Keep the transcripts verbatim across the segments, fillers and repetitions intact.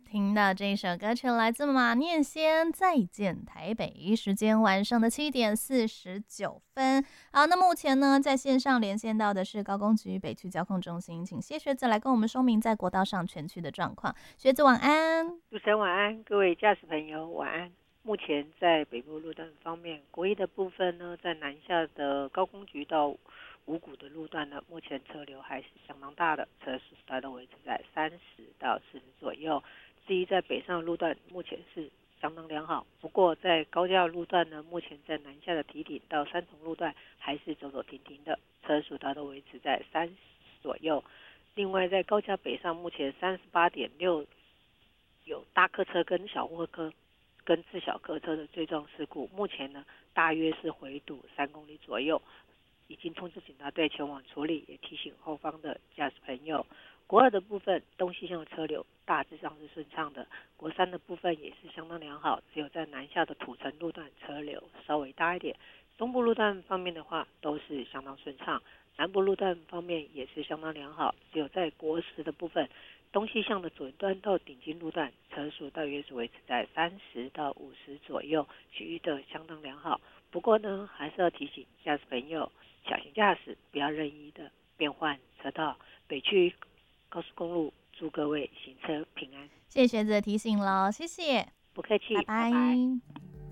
听到这首歌曲来自马念先《再见台北》，时间晚上的七点四十九分。好，那目前呢，在线上连线到的是高工局北区交控中心，请谢学子来跟我们说明在国道上全区的状况。学子晚安。 主持人晚安，各位驾驶朋友晚安。目前在北部路段方面，国一的部分呢，在南下的高工局到五股的路段呢，目前车流还是相当大的，车速大都维持在三十到四十左右。至于在北上的路段，目前是相当良好。不过在高架路段呢，目前在南下的堤顶到三重路段还是走走停停的，车速大都维持在三十左右。另外在高架北上，目前三十八点六有大客车跟小货车跟自小客车的追撞事故，目前呢大约是回堵三公里左右，已经通知警察队前往处理，也提醒后方的驾驶朋友。国二的部分东西向的车流大致上是顺畅的，国三的部分也是相当良好，只有在南下的土城路段车流稍微大一点。东部路段方面的话都是相当顺畅，南部路段方面也是相当良好，只有在国十的部分东西向的左端到顶金路段车速大约是维持在三十到五十左右，其余的相当良好。不过呢，还是要提醒驾驶朋友小心驾驶，不要任意的变换车道。北区高速公路祝各位行车平安。 谢谢学子的提醒了，谢谢， 不客气， 拜拜。 拜拜。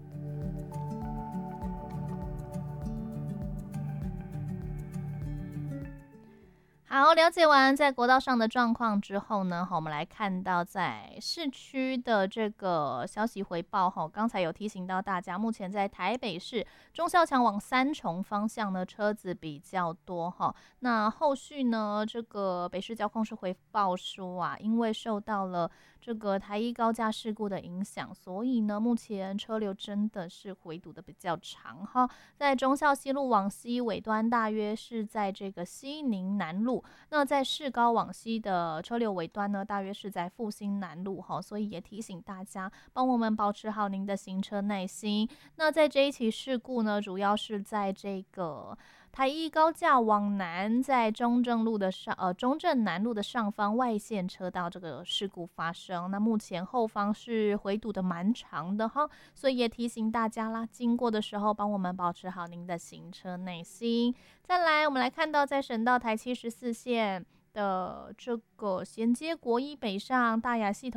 好，了解完在国道上的状况之后呢，我们来看到在市区的这个消息回报。刚才有提醒到大家，目前在台北市忠孝桥往三重方向呢，车子比较多。那后续呢，这个北市交控是回报说啊，因为受到了这个台一高架事故的影响，所以呢，目前车流真的是回堵的比较长哈。在忠孝西路往西尾端，大约是在这个西宁南路。那在市高往西的车流尾端呢，大约是在复兴南路哈，所以也提醒大家帮我们保持好您的行车耐心。那在这一起事故呢，主要是在这个台一高架往南，在中正路的上呃中正南路的上方外线车道这个事故发生。那目前后方是回堵的蛮长的哈，所以也提醒大家啦，经过的时候帮我们保持好您的行车耐心。再来，我们来看到在省道台七十四线的这个衔接国一北上大雅系统